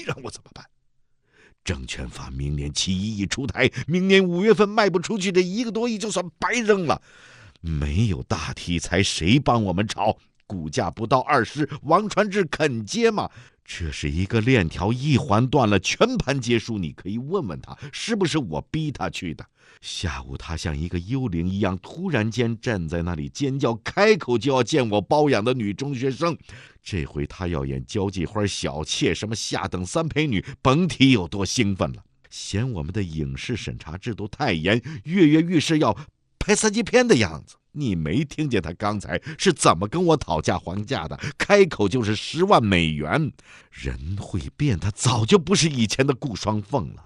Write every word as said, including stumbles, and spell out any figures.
让我怎么办？证券法明年七一亿出台，明年五月份卖不出去，这一个多亿就算白扔了。没有大题材，谁帮我们炒？股价不到二十，王传志肯接吗？这是一个链条，一环断了，全盘皆输。你可以问问他，是不是我逼他去的？下午他像一个幽灵一样，突然间站在那里尖叫，开口就要见我包养的女中学生。这回他要演交际花小妾，什么下等三陪女，甭提有多兴奋了。嫌我们的影视审查制度太严，跃跃欲试要拍三级片的样子。你没听见他刚才是怎么跟我讨价还价的？开口就是十万美元。人会变，他早就不是以前的顾双凤了。